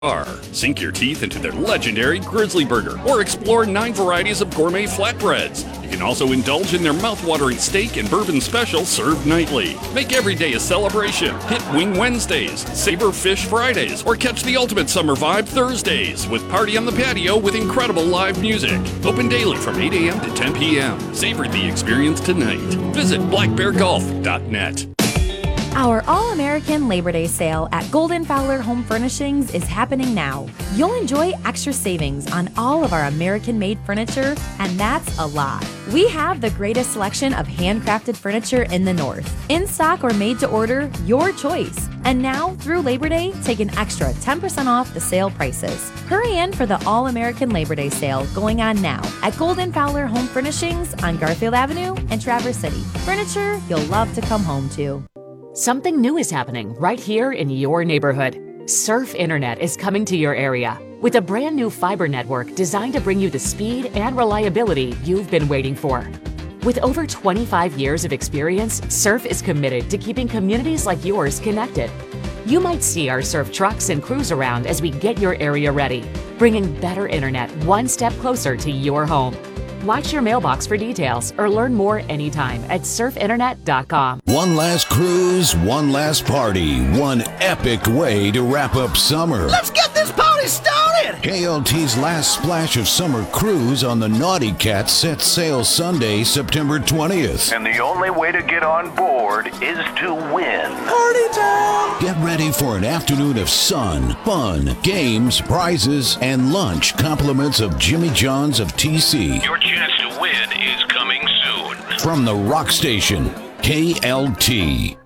Sink your teeth into their legendary Grizzly Burger or explore 9 varieties of gourmet flatbreads. You can also indulge in their mouth-watering steak and bourbon special served nightly. Make every day a celebration. Hit Wing Wednesdays, Savor Fish Fridays, or catch the ultimate summer vibe Thursdays with Party on the Patio with incredible live music. Open daily from 8 a.m. to 10 p.m. Savor the experience tonight. Visit blackbeargolf.net. Our All-American Labor Day sale at Golden Fowler Home Furnishings is happening now. You'll enjoy extra savings on all of our American-made furniture, and that's a lot. We have the greatest selection of handcrafted furniture in the North. In stock or made to order, your choice. And now, through Labor Day, take an extra 10% off the sale prices. Hurry in for the All-American Labor Day sale going on now at Golden Fowler Home Furnishings on Garfield Avenue in Traverse City. Furniture you'll love to come home to. Something new is happening right here in your neighborhood. Surf Internet is coming to your area with a brand new fiber network designed to bring you the speed and reliability you've been waiting for. With over 25 years of experience, Surf is committed to keeping communities like yours connected. You might see our Surf trucks and crews around as we get your area ready, bringing better internet one step closer to your home. Watch your mailbox for details or learn more anytime at surfinternet.com. One last cruise, one last party, one epic way to wrap up summer. Let's get this party started! KLT's last splash of summer cruise on the Naughty Cat sets sail Sunday, September 20th. And the only way to get on board is to win. Party time! Get ready for an afternoon of sun, fun, games, prizes, and lunch. Compliments of Jimmy John's of TC. Your chance to win is coming soon. From the rock station, KLT.